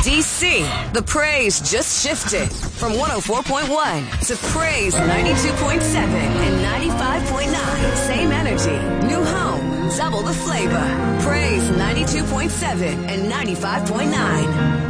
DC, the praise just shifted from 104.1 to praise 92.7 and 95.9. Same energy, new home, double the flavor. Praise 92.7 and 95.9.